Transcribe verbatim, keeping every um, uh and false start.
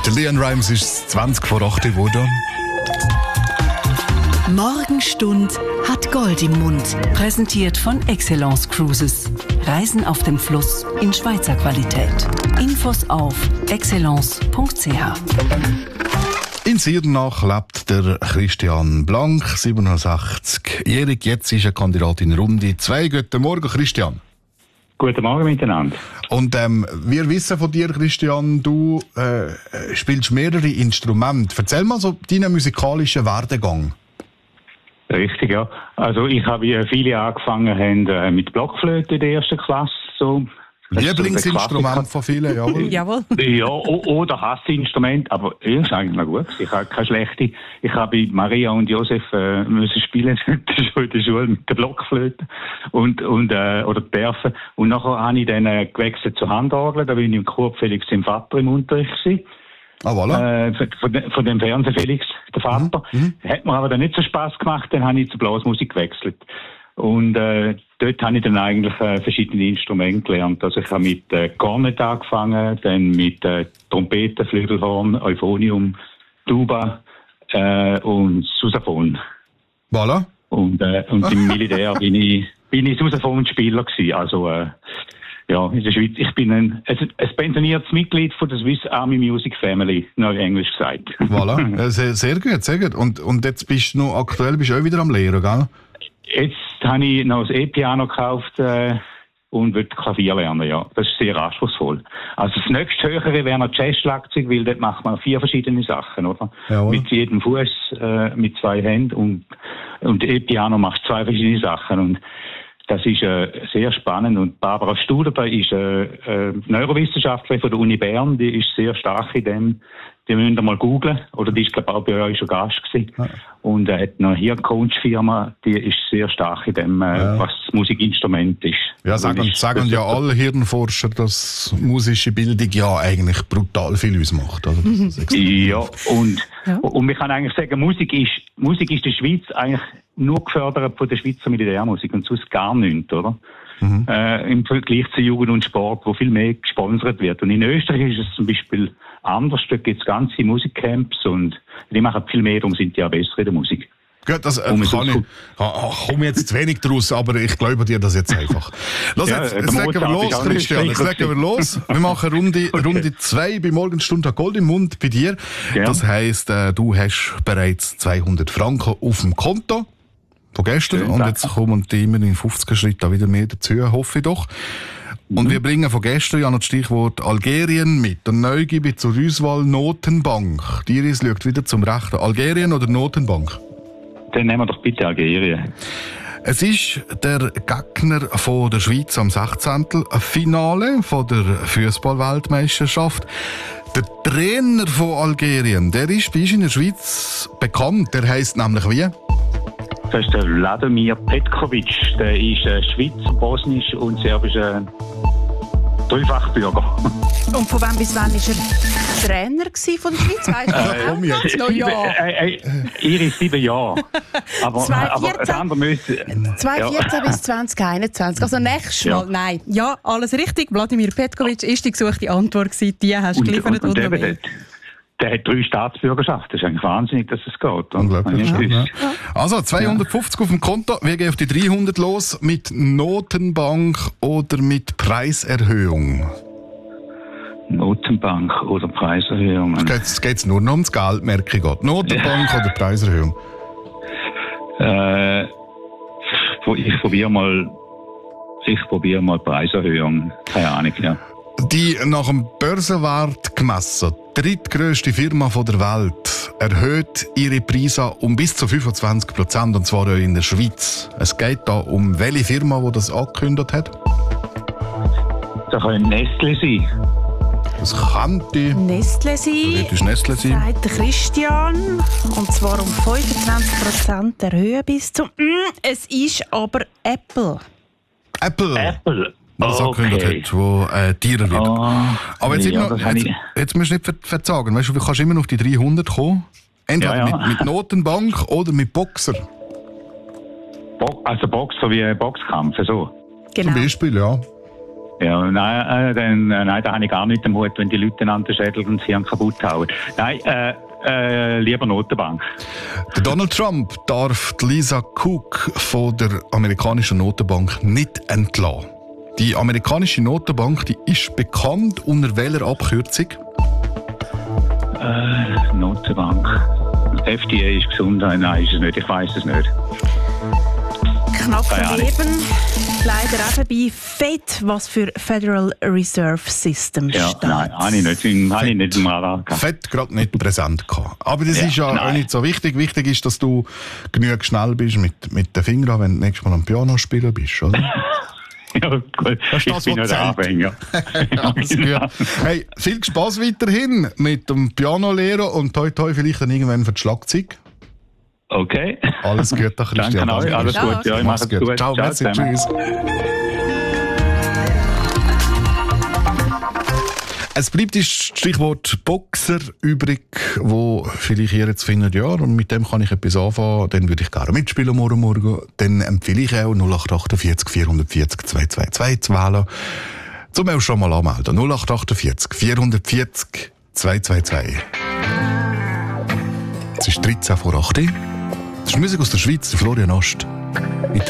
Der Leon Rimes ist zwanzig vor acht geworden. Morgenstund hat Gold im Mund. Präsentiert von Excellence Cruises. Reisen auf dem Fluss in Schweizer Qualität. Infos auf excellence punkt c h. In Siernach lebt der Christian Blank, siebenundsechzigjährig. Jetzt ist er Kandidat in Runde zwei. Guten Morgen, Christian. Guten Morgen miteinander. Und ähm, wir wissen von dir, Christian, du äh, spielst mehrere Instrumente. Erzähl mal so deinen musikalischen Werdegang. Richtig, ja. Also ich habe, wie viele angefangen haben, mit Blockflöte in der ersten Klasse. So. Lieblingsinstrument von vielen, jawohl. Jawohl. Ja, oder Hassinstrument, aber ja, ist eigentlich noch gut. Ich habe keine schlechte. Ich habe bei Maria und Josef äh, müssen spielen schon in der Schule mit der Blockflöte und und äh, oder dürfen. Und nachher habe ich dann äh, gewechselt zur Handorgel. Da bin ich im Chor Felix im Vater im Unterricht gewesen. Ah, voilà. Äh, von, de, von dem Fernseh Felix, der Vater. Mhm. Hat mir aber dann nicht so Spass gemacht. Dann habe ich zur Blasmusik gewechselt. Und äh, dort habe ich dann eigentlich äh, verschiedene Instrumente gelernt. Also ich habe mit äh, Kornet angefangen, dann mit äh, Trompete, Flügelhorn, Euphonium, Tuba äh, und Sousaphon. Voilà. Und, äh, und im Militär bin ich, bin ich Sousaphon-Spieler gewesen. Also äh, ja, in der Schweiz. Ich bin ein, ein, ein pensioniertes Mitglied von der Swiss Army Music Family, neu Englisch gesagt. Voilà. Ja, sehr, sehr gut, sehr gut. Und, und jetzt bist du noch aktuell bist du auch wieder am Lehren, gell? Jetzt habe ich noch ein E-Piano gekauft äh, und will Klavier lernen, ja. Das ist sehr anspruchsvoll. Also das nächste Höhere wäre noch Jazz-Schlagzeug, weil dort macht man vier verschiedene Sachen, oder? Jawohl. Mit jedem Fuß, äh, mit zwei Händen und, und E-Piano macht zwei verschiedene Sachen und das ist äh, sehr spannend. Und Barbara Studer ist äh, äh, Neurowissenschaftlerin von der Uni Bern, die ist sehr stark in dem. Die müsst ihr mal googlen. Oder die ist, glaube ich, auch bei euch schon Gast gewesen. Ja. Und er äh, hat eine Hirncoach-Firma, die ist sehr stark in dem, äh, ja. was das Musikinstrument ist. Ja, sagen, ist, sagen ja alle Hirnforscher, dass musische Bildung ja eigentlich brutal viel ausmacht. Also das ist ja, und, ja, und man kann eigentlich sagen, Musik ist, Musik ist in der Schweiz eigentlich nur gefördert von der Schweizer Militärmusik und sonst gar nichts, oder? Mhm. Äh, im Vergleich zu Jugend und Sport, wo viel mehr gesponsert wird. Und in Österreich ist es zum Beispiel anders. Dort gibt es ganze Musikcamps und die machen viel mehr, darum sind die auch besser in der Musik. Gut, das äh, kann ich, ich komme jetzt zu wenig draus, aber ich glaube dir das jetzt einfach. Lass ja, jetzt, jetzt legen wir los, Christian, jetzt legen wir los. Wir machen Runde okay. Runde zwei bei Morgenstunde Gold im Mund bei dir. Ja. Das heisst, äh, du hast bereits zweihundert Franken auf dem Konto von gestern. Schön, und danke. Jetzt kommen die immer in fünfziger Schritten wieder mehr dazu, hoffe ich doch. Und mhm. wir bringen von gestern ja noch das Stichwort Algerien mit. Der Neugier zur Auswahl Notenbank. Die Iris schaut wieder zum Rechten. Algerien oder Notenbank? Dann nehmen wir doch bitte Algerien. Es ist der Gegner von der Schweiz am sechzehnten Finale von der Fußball-Weltmeisterschaft. Der Trainer von Algerien, der ist bei uns in der Schweiz bekannt. Der heisst nämlich wie? Das ist der Vladimir Petkovic. Der ist äh, Schweizer, bosnisch und serbischer Dreifachbürger. Und von wann bis wann war er Trainer von der Schweiz? Weißt du, äh, äh, noch ja. Äh, äh, Iris sieben Jahre. Aber, aber das andere müsste... zwanzig vierzehn ja. bis zwanzig einundzwanzig. Also nächstes Mal, ja. Nein. Ja, alles richtig. Vladimir Petkovic ist die gesuchte Antwort gewesen. Die hast du geliefert. Und, und, und der, der hat drei Staatsbürgerschaften. Das ist eigentlich wahnsinnig, dass es geht. Unglaublich. Ja. Ja. Also zweihundertfünfzig ja. auf dem Konto. Wir gehen auf die dreihundert los. Mit Notenbank oder mit Preiserhöhung? Notenbank oder Preiserhöhung? Jetzt geht es nur noch ums Geld, merke ich gerade. Notenbank ja. oder Preiserhöhung? Äh, ich probiere mal, ich probiere mal Preiserhöhung. Keine Ahnung, ja. Die nach dem Börsenwert gemessen drittgrösste Firma der Welt erhöht ihre Preise um bis zu fünfundzwanzig Prozent, und zwar auch in der Schweiz. Es geht da um welche Firma, die das angekündigt hat? Das kann Nestle sein. Das könnte Nestle sein. Das Nestle sein. Sagt der Christian. Und zwar um fünfundzwanzig Prozent erhöhen bis zum... Mm, es ist aber Apple. Apple? Apple. Was okay. angekündigt hat, wo äh, Tiere wird. Oh, aber jetzt, ja, noch, jetzt, jetzt musst du nicht ver verzagen. Weißt du, du kannst immer noch auf die dreihundert kommen. Entweder ja, ja. Mit, mit Notenbank oder mit Boxer. Bo also Boxer wie Boxkampf, so? Genau. Zum Beispiel, ja. Ja, nein, äh, dann, äh, nein, da habe ich gar nicht den Mut, wenn die Leute an den Schädel und sie kaputt hauen. Nein, äh, äh, lieber Notenbank. Der Donald Trump darf die Lisa Cook von der amerikanischen Notenbank nicht entlassen. Die amerikanische Notenbank, die ist bekannt unter welcher Abkürzung? Äh, Notenbank. F D A ist gesund, nein, ist es nicht, ich weiss es nicht. Knapp daneben, leider eben bei F E D, was für Federal Reserve System ja, steht. Nein, habe ich nicht, habe ich nicht im Radar gehabt. F E D gerade nicht präsent gehabt. Aber das Ja, ist ja nein. auch nicht so wichtig. Wichtig ist, dass du genügend schnell bist mit, mit den Fingern, wenn du nächstes Mal am Piano spielen bist, oder? Ja, gut. Das ist Ich das, bin was nicht zählt. Anfänger. Alles gut. Hey, viel Spaß weiterhin mit dem Pianolehrer und toi toi vielleicht dann irgendwann für das Schlagzeug. Okay. Alles Gute, Christian. Danke euch, alles Ciao. gut. Ja, ich Mach's mache es gut. gut. Ciao, merci, zusammen. tschüss. Es bleibt das Stichwort Boxer übrig, wo vielleicht ihr jetzt findet, ja, mit dem kann ich etwas anfangen, dann würde ich gerne mitspielen morgen Morgen. Dann empfehle ich auch null acht achtundvierzig vierhundertvierzig zweihundertzweiundzwanzig zu wählen. Zum auch schon mal anmelden. null acht achtundvierzig vierhundertvierzig zweihundertzweiundzwanzig. Es ist dreizehn vor acht. Das ist Musik aus der Schweiz, der Florian Ast.